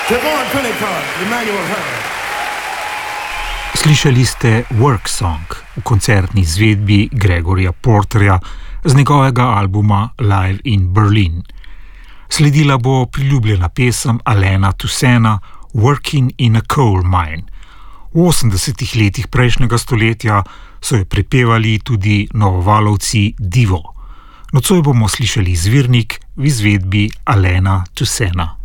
Slišali ste Work Song v koncertni izvedbi Gregorja Porterja z njegovega albuma Live in Berlin. Sledila bo priljubljena pesem Alaina Toussena Working in a Coal Mine. V 80. letih prejšnjega stoletja so jo prepevali tudi novovalovci Divo. Nocoj bomo slišali izvirnik v izvedbi Alaina Toussena.